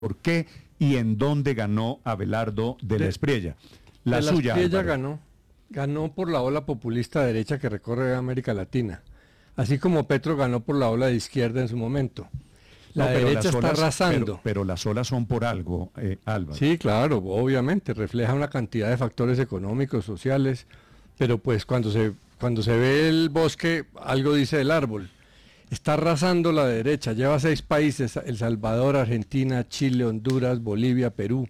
por qué y en dónde ganó Abelardo de la Espriella. La suya, Espriella ganó por la ola populista derecha que recorre América Latina, así como Petro ganó por la ola de izquierda en su momento. La derecha está arrasando. Pero las olas son por algo, Álvaro. Sí, claro, obviamente, refleja una cantidad de factores económicos, sociales, pero pues cuando se ve el bosque, algo dice el árbol. Está arrasando la derecha, lleva 6 países, El Salvador, Argentina, Chile, Honduras, Bolivia, Perú.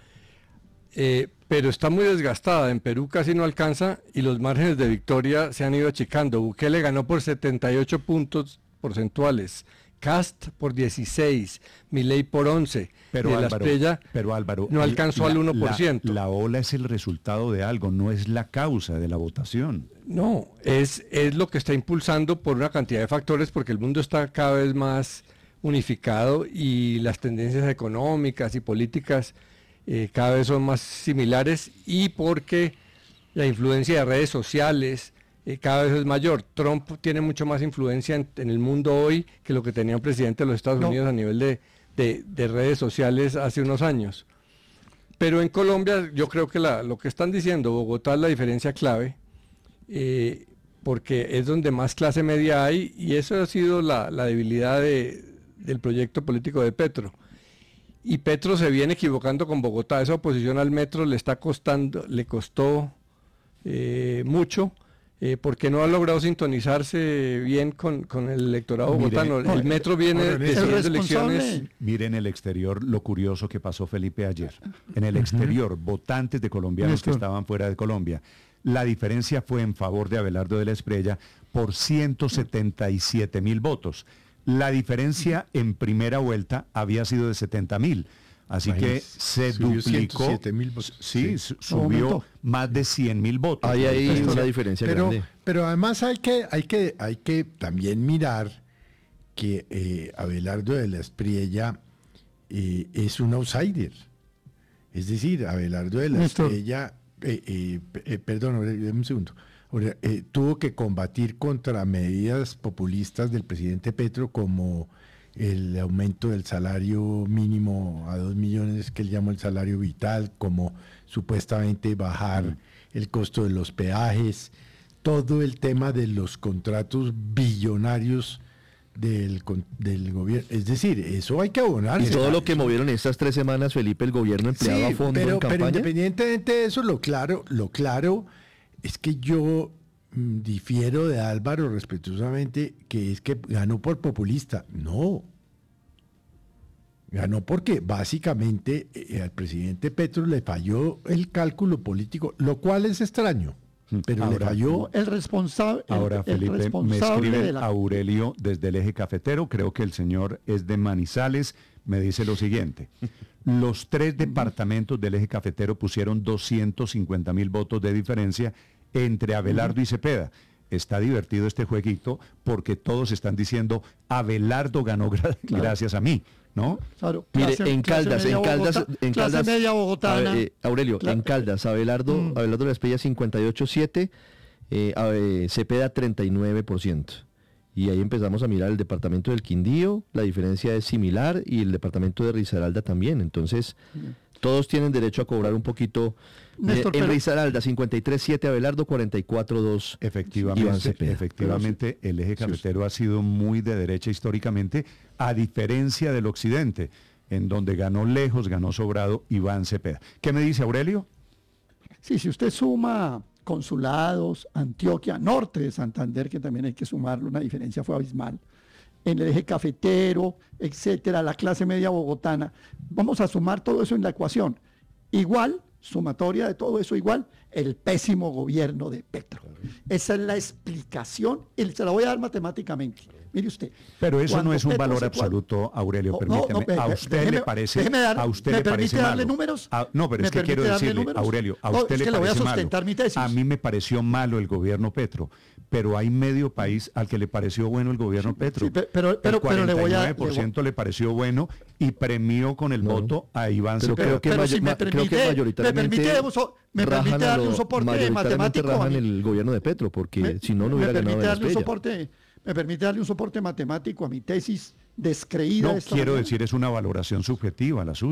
Pero está muy desgastada, en Perú casi no alcanza y los márgenes de victoria se han ido achicando. Bukele ganó por 78 puntos porcentuales, Kast por 16, Milei por 11, pero Álvaro, no alcanzó al 1%. La ola es el resultado de algo, no es la causa de la votación. No, es lo que está impulsando por una cantidad de factores, porque el mundo está cada vez más unificado y las tendencias económicas y políticas cada vez son más similares, y porque la influencia de redes sociales cada vez es mayor. Trump tiene mucho más influencia en el mundo hoy que lo que tenía un presidente de los Estados Unidos a nivel de redes sociales hace unos años. Pero en Colombia yo creo que lo que están diciendo, Bogotá es la diferencia clave, porque es donde más clase media hay, y eso ha sido la debilidad del proyecto político de Petro. Y Petro se viene equivocando con Bogotá. Esa oposición al metro le costó mucho, porque no ha logrado sintonizarse bien con el electorado bogotano. El metro viene decidiendo elecciones. Mire en el exterior lo curioso que pasó Felipe ayer. En el exterior, votantes de colombianos que estaban fuera de Colombia. La diferencia fue en favor de Abelardo de la Espriella por 177.000 votos. La diferencia en primera vuelta había sido de 70.000. Así que se duplicó. 107.000 votos. Sí, subió más de 100.000 votos. Ahí está la diferencia grande. Pero además hay que también mirar que Abelardo de la Espriella es un outsider. Es decir, Abelardo de la Espriella, perdón, un segundo. Tuvo que combatir contra medidas populistas del presidente Petro, como el aumento del salario mínimo a 2 millones, que él llamó el salario vital, como supuestamente bajar el costo de los peajes, todo el tema de los contratos billonarios del gobierno. Es decir, eso hay que abonarse. Y todo lo que movieron estas 3 semanas, Felipe, el gobierno empleado a fondo en campaña. Pero independientemente de eso, lo claro es que yo difiero de Álvaro respetuosamente, que es que ganó por populista. No. Ganó porque básicamente al presidente Petro le falló el cálculo político, lo cual es extraño. Pero ahora, le falló el responsable. Ahora, Felipe, me escribe Aurelio desde el Eje Cafetero, creo que el señor es de Manizales, me dice lo siguiente: los 3 departamentos del Eje Cafetero pusieron 250.000 votos de diferencia entre Abelardo y Cepeda. Está divertido este jueguito porque todos están diciendo Abelardo ganó gracias a mí, ¿no? Claro. Mire, en Caldas, clase media bogotana. Aurelio, en Caldas, Abelardo de la Espriella 58.7, Cepeda 39%. Y ahí empezamos a mirar el departamento del Quindío, la diferencia es similar, y el departamento de Risaralda también. Entonces, todos tienen derecho a cobrar un poquito. Néstor, en Risaralda 53.7, Abelardo 44.2. Efectivamente, el Eje Cafetero ha sido muy de derecha históricamente, a diferencia del occidente, en donde ganó lejos, ganó sobrado Iván Cepeda. ¿Qué me dice Aurelio? Sí, si usted suma consulados, Antioquia, norte de Santander, que también hay que sumarlo, una diferencia fue abismal, en el Eje Cafetero, etcétera, la clase media bogotana, vamos a sumar todo eso en la ecuación. Igual, sumatoria de todo eso, igual, el pésimo gobierno de Petro. Esa es la explicación, y se la voy a dar matemáticamente. Mire usted. Pero eso no es un valor absoluto, Aurelio, permíteme. ¿A usted le parece darle números? No, pero es que quiero decirle, Aurelio, a usted le parece malo. Mi tesis. A mí me pareció malo el gobierno Petro, pero hay medio país al que le pareció bueno el gobierno Petro. Pero el 49% le pareció bueno y premió con el voto a Iván Cepeda. Pero si me permite darle un soporte matemático. Rajan el gobierno de Petro, porque si no, no hubiera ganado la Espriella. Me permite darle un soporte matemático a mi tesis descreída. No, quiero decir, es una valoración subjetiva la suya.